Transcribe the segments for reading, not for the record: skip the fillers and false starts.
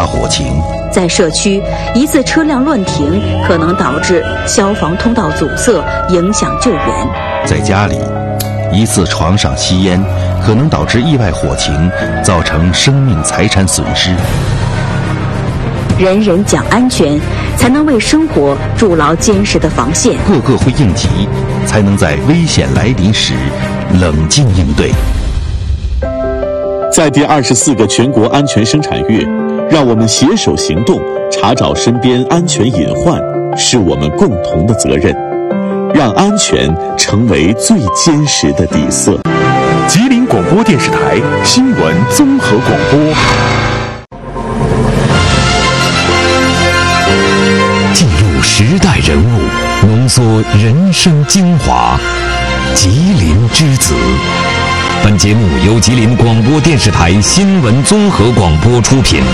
发火情。 在社区，一次车辆乱停可能导致消防通道阻塞，影响救援。 在家里，一次床上吸烟可能导致意外火情，造成生命财产损失。 人人讲安全，才能为生活筑牢坚实的防线。 个个会应急，才能在危险来临时冷静应对。 在第24个全国安全生产月，让我们携手行动，查找身边安全隐患，是我们共同的责任，让安全成为最坚实的底色。 吉林广播电视台新闻综合广播。 记录时代人物，浓缩人生精华。吉林之子。本节目由吉林广播电视台新闻综合广播出品。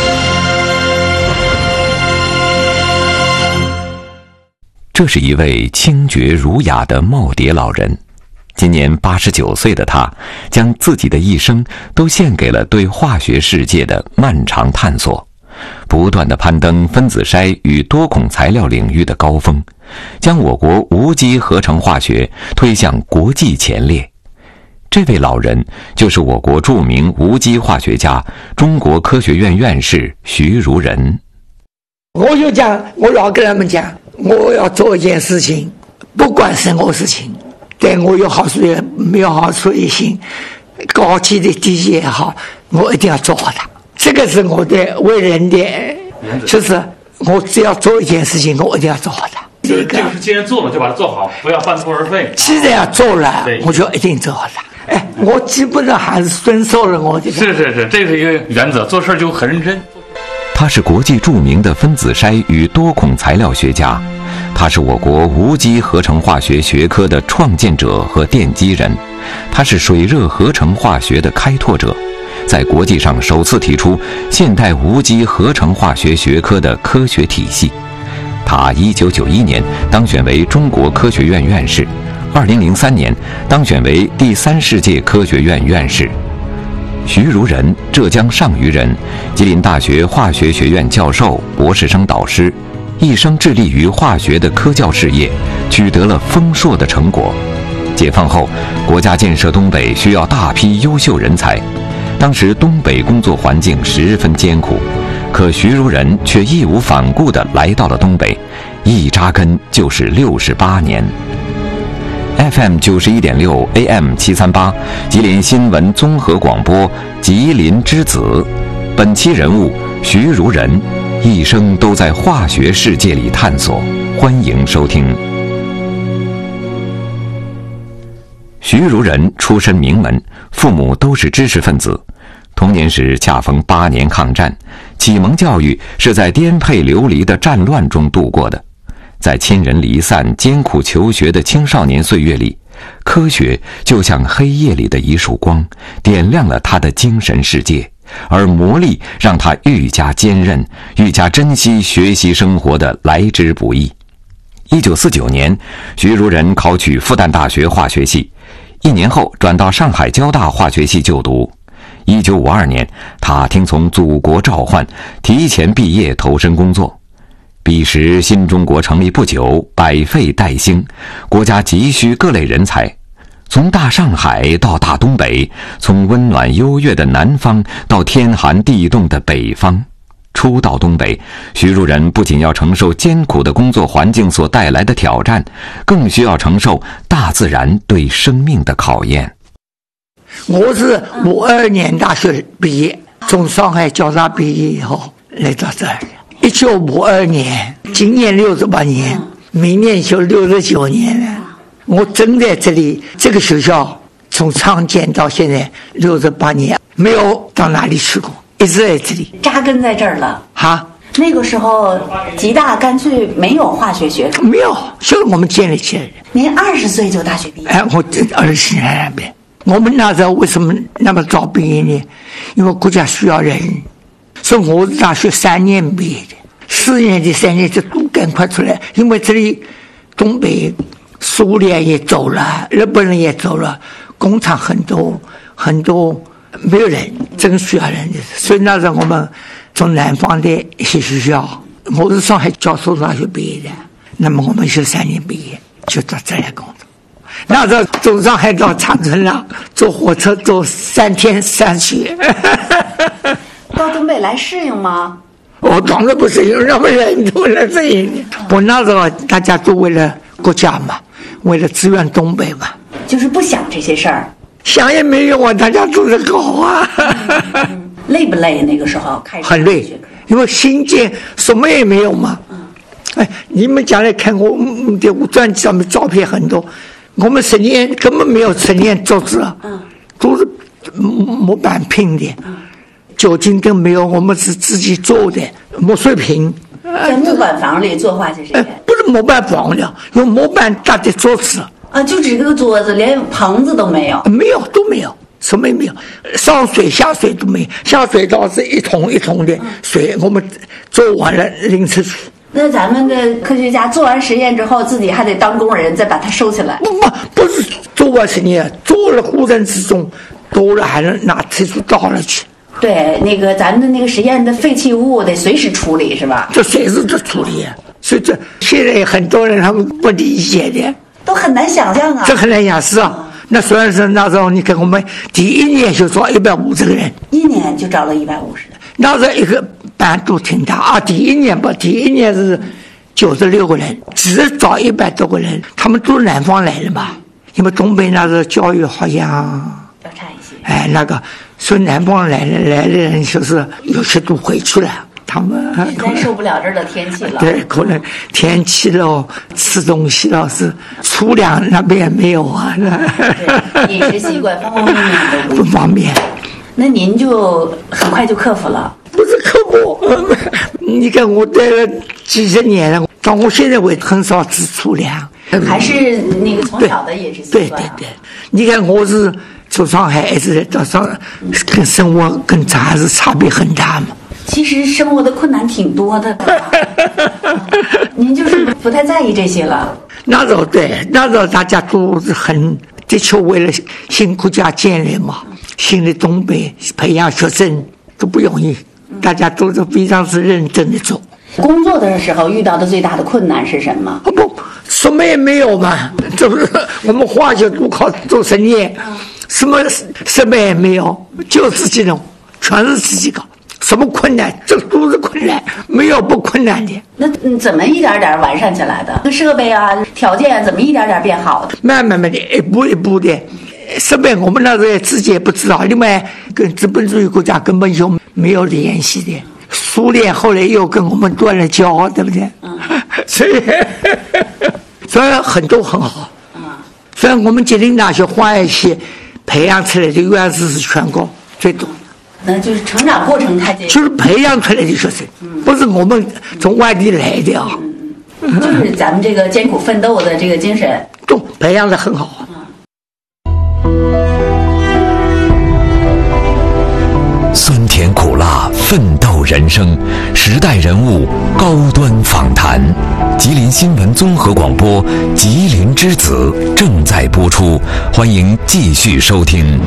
这是一位清绝儒雅的耄耋老人，今年89岁的他，将自己的一生都献给了对化学世界的漫长探索，不断地攀登分子筛与多孔材料领域的高峰，将我国无机合成化学推向国际前列。这位老人就是我国著名无机化学家、中国科学院院士徐如人。 我就讲，我老跟他们讲，我要做一件事情，不管什么事情，对我有好处也没有好处也行，高级的低级也好，我一定要做好它。这个是我的为人的，就是我只要做一件事情，我一定要做好它。 这个是既然做了就把它做好，不要半途而废。 既然要做了，我就一定做好它。哎，我基本上还是遵守了我的。 是，这是一个原则，做事就很认真。 他是国际著名的分子筛与多孔材料学家，他是我国无机合成化学学科的创建者和奠基人，他是水热合成化学的开拓者，在国际上首次提出现代无机合成化学学科的科学体系。他1991年当选为中国科学院院士，2003年当选为第3世界科学院院士。徐如人，浙江上虞人，吉林大学化学学院教授、博士生导师，一生致力于化学的科教事业，取得了丰硕的成果。解放后，国家建设东北需要大批优秀人才，当时东北工作环境十分艰苦，可徐如人却义无反顾地来到了东北，一扎根就是68年。FM 91.6 AM 738，吉林新闻综合广播，吉林之子。本期人物徐如人，一生都在化学世界里探索。欢迎收听。徐如人出身名门，父母都是知识分子。童年时恰逢8年抗战，启蒙教育是在颠沛流离的战乱中度过的。在亲人离散、艰苦求学的青少年岁月里，科学就像黑夜里的一束光，点亮了他的精神世界，而磨砺让他愈加坚韧，愈加珍惜学习生活的来之不易。1949年，徐如人考取复旦大学化学系，1年后转到上海交大化学系就读。1952年，他听从祖国召唤，提前毕业投身工作。彼时新中国成立不久，百废待兴，国家急需各类人才。从大上海到大东北，从温暖优越的南方到天寒地冻的北方，初到东北，徐如人不仅要承受艰苦的工作环境所带来的挑战，更需要承受大自然对生命的考验。 我是52年大学毕业，从上海交大毕业以后来到这儿。1952年，今年68年，明年就69年了。我正在这里，这个学校从创建到现在68年，没有到哪里去过，一直在这里扎根在这儿了。 哈， 那个时候吉大干脆没有化学学科， 没有，就是我们建立起来的。 您20岁就大学毕业？ 哎，我20年那边。我们那时候为什么那么早毕业呢？因为国家需要人，所以我是大学3年毕业的，4年的3年就都赶快出来，因为这里东北苏联也走了，日本人也走了，工厂很多，没有人，真需要人的。所以那时候我们从南方的一些学校，我是上海教授大学毕业的，那么我们是3年毕业就到这来工作。那时候从上海到长春了，坐火车坐3天3夜。 到东北来适应吗？ 我当然不适应，那么人都来适应。我那时候大家都为了国家嘛，为了支援东北嘛， 就是不想这些事儿， 想也没用啊，大家都在搞啊。 累不累？那个时候开始很累，因为新建什么也没有嘛。哎，你们将来看我的专辑上面照片很多，我们实验根本没有实验桌子，都是木板拼的，酒精灯没有，我们是自己做的木水瓶。 在木板房里做化学实验， 不是木板房了，用木板搭的桌子啊，就只个桌子，连棚子都没有， 没有都没有。什么也没有，上水下水都没有，下水道是一桶一桶的水，我们做完了拎出去。 那咱们的科学家做完实验之后，自己还得当工人，再把它收起来。 不是做完实验，做了过程之中多了还能拿退出道了去。 对，那个咱们的那个实验的废弃物得随时处理，是吧？ 这随时都处理，所以这现在很多人他们不理解的， 都很难想象啊。 这很难想是啊。那虽然是那时候，你看我们第1年就招150个人 ，1年就招了150人。 那时候一个班都挺大啊，第一年是96个人，只招100多个人，他们都是南方来的嘛，因为东北那时候教育好像要差一些。 哎，那个所以南方来的人就是有些都回去了。他们实在受不了这儿的天气了。 对，可能天气咯，吃东西咯是粗粮那边没有啊。 对，饮食习惯方方面面都不方便。 那您就很快就克服了？ 不是克服，你看我待了几十年了，到我现在为止很少吃粗粮。 还是那个从小的饮食习惯。 对，你看我是从上海一直到上，跟生活跟咱还是差别很大嘛。 其实生活的困难挺多的，您就是不太在意这些了。 那时候大家都是很的确为了新国家建立嘛，新的东北培养学生都不容易，大家都是非常是认真的做。 工作的时候遇到的最大的困难是什么？ 不，什么也没有嘛，就是我们化学都靠做实验，什么也没有，就自己弄，全是自己搞。什么困难？这都是困难，没有不困难的。 那怎么一点点完善起来的？设备啊、条件怎么一点点变好的？ 慢慢的，一步一步的。设备我们那时候自己也不知道，另外跟资本主义国家根本就没有联系的。苏联后来又跟我们断了交，对不对？所以很多很好。虽然我们吉林大学化学系培养出来的院士是全国最多。 那就是成长过程太就是培养出来的学生，不是我们从外地来的啊。 就是咱们这个艰苦奋斗的这个精神， 都培养得很好。 酸甜苦辣，奋斗人生，时代人物高端访谈。吉林新闻综合广播《吉林之子》正在播出，欢迎继续收听。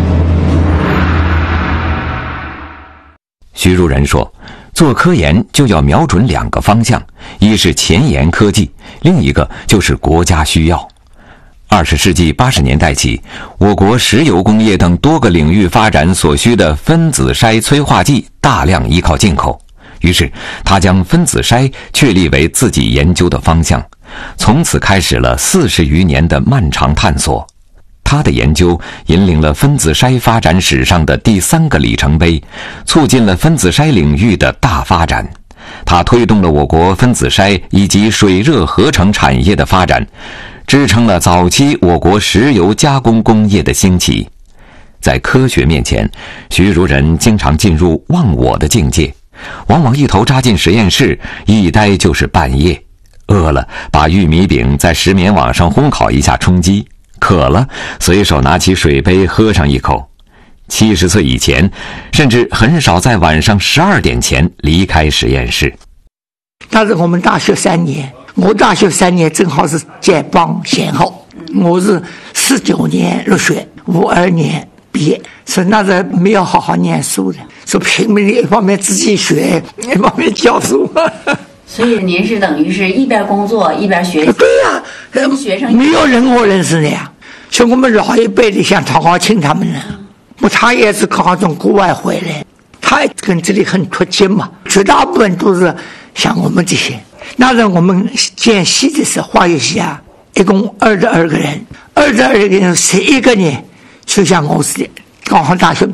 徐如人说，做科研就要瞄准2个方向，一是前沿科技，另一个就是国家需要。20世纪80年代起，我国石油工业等多个领域发展所需的分子筛催化剂大量依靠进口，于是他将分子筛确立为自己研究的方向，从此开始了40余年的漫长探索。他的研究引领了分子筛发展史上的第3个里程碑，促进了分子筛领域的大发展。他推动了我国分子筛以及水热合成产业的发展，支撑了早期我国石油加工工业的兴起。在科学面前，徐如人经常进入忘我的境界，往往一头扎进实验室，一待就是半夜。饿了，把玉米饼在石棉网上烘烤一下充饥。渴了，随手拿起水杯喝上一口。70岁以前，甚至很少在晚上12点前离开实验室。 但是我们大学3年，我大学3年正好是解放前后，我是49年入学，52年毕业，所以那时候没有好好念书的， 说拼命的一方面自己学，一方面教书。 所以您是等于是一边工作一边学习。 对呀、 跟学生没有任何人是那样。像我们老一辈的，像唐高卿他们呢，他也是刚刚从国外回来，他也跟这里很脱节嘛。绝大部分都是像我们这些。那时候我们建系的时候，化学系啊，一共22个人，22个人11个人就像我似的，刚好大学